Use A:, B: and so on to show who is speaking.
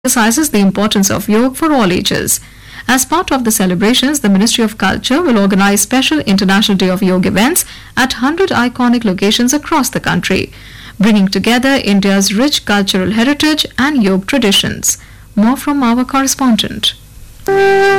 A: emphasizes the importance of yoga for all ages. As part of the celebrations, the Ministry of Culture will organize special International Day of Yoga events at 100 iconic locations across the country, bringing together India's rich cultural heritage and yoga traditions. More from our correspondent.